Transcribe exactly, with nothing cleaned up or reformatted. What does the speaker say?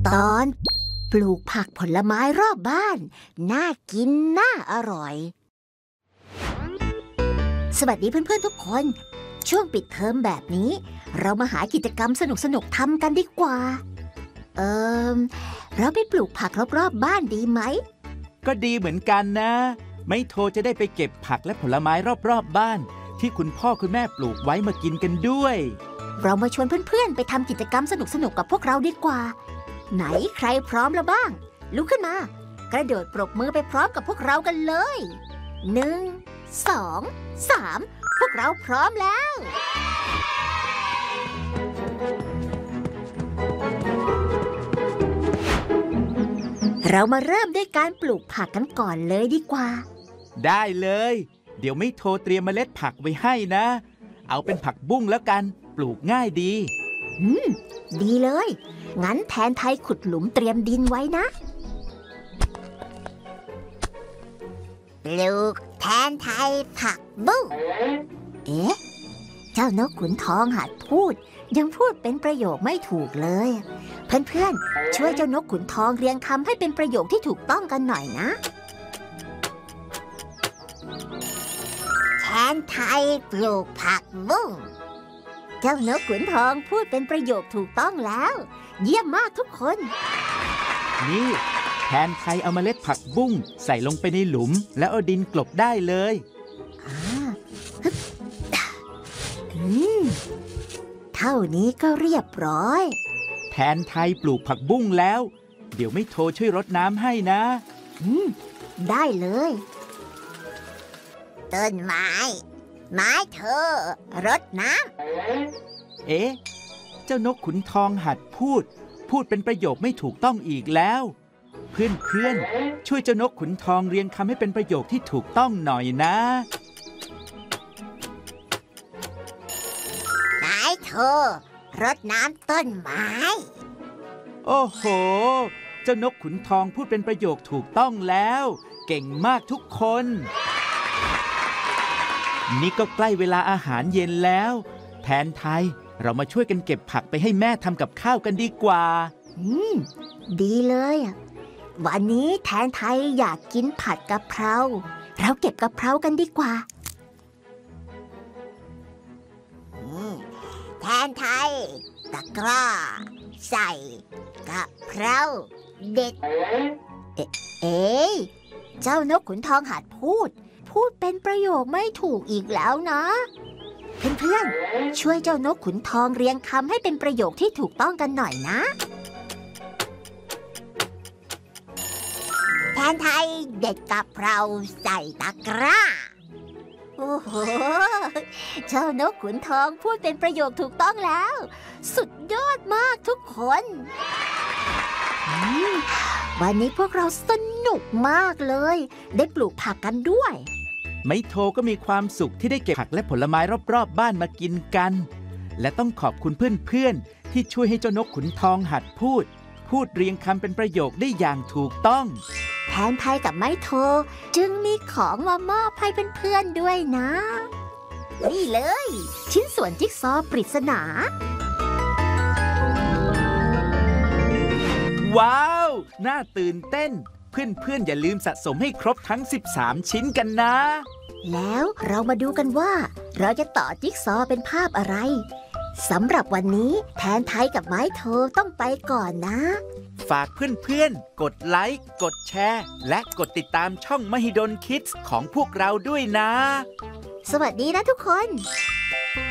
ตอนปลูกผักผลไม้รอบบ้านน่ากินน่าอร่อยสวัสดีเพื่อนๆทุกคนช่วงปิดเทอมแบบนี้เรามาหากิจกรรมสนุกๆทำกันดีกว่าเอ่อเราไปปลูกผักรอบๆบ้านดีไหมก็ดีเหมือนกันนะไม่โทรจะได้ไปเก็บผักและผลไม้รอบๆบ้านที่คุณพ่อคุณแม่ปลูกไว้มากินกันด้วยเรามาชวนเพื่อนๆไปทำกิจกรรมสนุกๆกับพวกเราดีกว่าไหนใครพร้อมแล้วบ้างลุกขึ้นมากระโดดปรบมือไปพร้อมกับพวกเรากันเลยหนึ่งสองสามพวกเราพร้อมแล้วเรามาเริ่มด้วยการปลูกผักกันก่อนเลยดีกว่าได้เลยเดี๋ยวไม่โทรเตรียมเมล็ดผักไว้ให้นะเอาเป็นผักบุ้งแล้วกันปลูกง่ายดีอืมดีเลยงั้นแทนไทยขุดหลุมเตรียมดินไว้นะปลูกแทนไทยผักบุ้งเอ๊ะเจ้านกขุนทองหัดพูดยังพูดเป็นประโยคไม่ถูกเลยเพื่อนๆช่วยเจ้านกขุนทองเรียงคำให้เป็นประโยคที่ถูกต้องกันหน่อยนะแทนไทยปลูกผักบุ้งเจ้านกขุนทองพูดเป็นประโยคถูกต้องแล้วเยี่ยมมากทุกคนนี่แทนไทยเอาเมล็ดผักบุ้งใส่ลงไปในหลุมแล้วเอาดินกลบได้เลยอ่าอืมเท่านี้ก็เรียบร้อยแทนไทยปลูกผักบุ้งแล้วเดี๋ยวไม่โทรช่วยรดน้ำให้นะอืมได้เลยต้นไม้ไม้เธอรดน้ำเอ๊ะเจ้านกขุนทองหัดพูดพูดเป็นประโยคไม่ถูกต้องอีกแล้วเพื่อนเพื่อนช่วยเจ้านกขุนทองเรียงคำให้เป็นประโยคที่ถูกต้องหน่อยนะไม้เธอรดน้ำต้นไม้โอ้โหเจ้านกขุนทองพูดเป็นประโยคถูกต้องแล้วเก่งมากทุกคนนี่ก็ใกล้เวลาอาหารเย็นแล้วแทนไทยเรามาช่วยกันเก็บผักไปให้แม่ทำกับข้าวกันดีกว่าอืมดีเลยวันนี้แทนไทยอยากกินผัดกะเพราเราเก็บกะเพรากันดีกว่าแทนไทยตะกร้าใส่กะเพราเด็ดเอ๊ะเอ๊ะเจ้านกขุนทองหัดพูดพูดเป็นประโยคไม่ถูกอีกแล้วนะเพื่อนๆช่วยเจ้านกขุนทองเรียงคำให้เป็นประโยคที่ถูกต้องกันหน่อยนะแทนไทยเด็ดกะเพราใส่ตะกร้าโอ้โหเจ้านกขุนทองพูดเป็นประโยคถูกต้องแล้วสุดยอดมากทุกคนวันนี้พวกเราสนุกมากเลยได้ปลูกผักกันด้วยไม่โทรก็มีความสุขที่ได้เก็บผักและผลไม้รอบๆบ้านมากินกันและต้องขอบคุณเพื่อนๆที่ช่วยให้เจ้านกขุนทองหัดพูดพูดเรียงคำเป็นประโยคได้อย่างถูกต้องแทนไทยกับไม้โทจึงมีของมามอบให้เพื่อนๆด้วยนะนี่เลยชิ้นส่วนจิ๊กซอว์ปริศนาว้าวน่าตื่นเต้นเพื่อนๆอย่าลืมสะสมให้ครบทั้งสิบสามชิ้นกันนะแล้วเรามาดูกันว่าเราจะต่อจิ๊กซอว์เป็นภาพอะไรสำหรับวันนี้แทนไทยกับไม้โทต้องไปก่อนนะฝากเพื่อนๆกดไลค์กดแชร์และกดติดตามช่องมหิดลคิดส์ของพวกเราด้วยนะสวัสดีนะทุกคน